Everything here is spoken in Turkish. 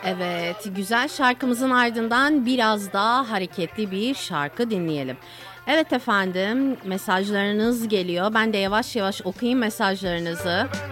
Evet, güzel şarkımızın ardından biraz daha hareketli bir şarkı dinleyelim. Evet efendim, mesajlarınız geliyor. Ben de yavaş yavaş okuyayım mesajlarınızı.